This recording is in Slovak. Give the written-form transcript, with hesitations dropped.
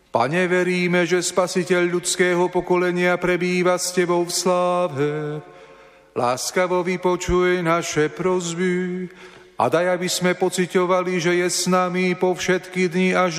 Pane, veríme, že Spasiteľ ľudského pokolenia prebýva s Tebou v sláve. Láskavo vypočuj naše prosby a daj, aby sme pociťovali, že je s nami po všetky dni až